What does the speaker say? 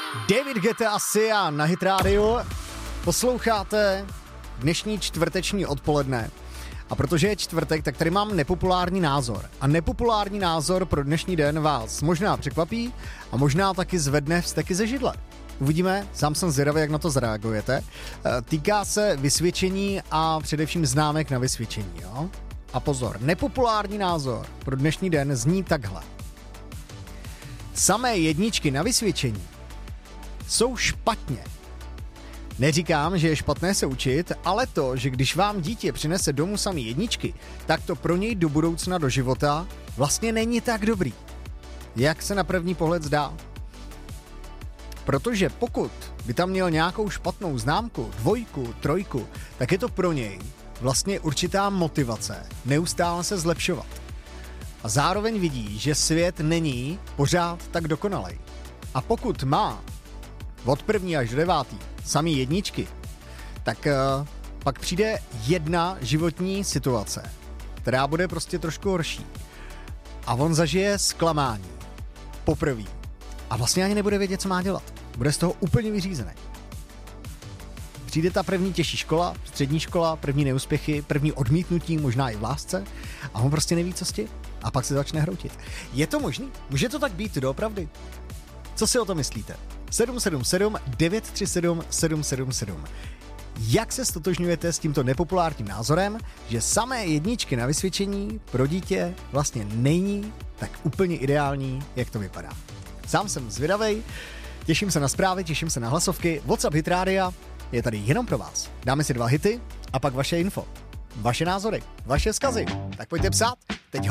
David Guetta a Sia na Hit Radio. Posloucháte dnešní čtvrteční odpoledne. A protože je čtvrtek, tak tady mám nepopulární názor. A nepopulární názor pro dnešní den vás možná překvapí a možná taky zvedne vzteky ze židle. Uvidíme, sám jsem zvědavý, jak na to zareagujete. Týká se vysvědčení a především známek na vysvědčení. Jo? A pozor, nepopulární názor pro dnešní den zní takhle. Samé jedničky na vysvědčení jsou špatně. Neříkám, že je špatné se učit, ale to, že když vám dítě přinese domů samý jedničky, tak to pro něj do budoucna, do života vlastně není tak dobrý, jak se na první pohled zdá. Protože pokud by tam měl nějakou špatnou známku, 2, 3, tak je to pro něj vlastně určitá motivace neustále se zlepšovat. A zároveň vidí, že svět není pořád tak dokonalej. A pokud má od 1. až do 9. samý jedničky, tak pak přijde jedna životní situace, která bude prostě trošku horší. A on zažije zklamání. Poprvé. A vlastně ani nebude vědět, co má dělat. Bude z toho úplně vyřízený. Přijde ta první těžší škola, střední škola, první neúspěchy, první odmítnutí, možná i v lásce, a on prostě neví, co s tím. A pak se začne hroutit. Je to možný? Může to tak být doopravdy? Co si o to myslíte? 777 937 777. Jak se stotožňujete s tímto nepopulárním názorem, že samé jedničky na vysvědčení pro dítě vlastně není tak úplně ideální, jak to vypadá? Sám jsem zvědavej, těším se na zprávy, těším se na hlasovky. WhatsApp Hit Rádia je tady jenom pro vás. Dáme si 2 hity a pak vaše info. Vaše názory, vaše vzkazy. Tak pojďte psát. Teď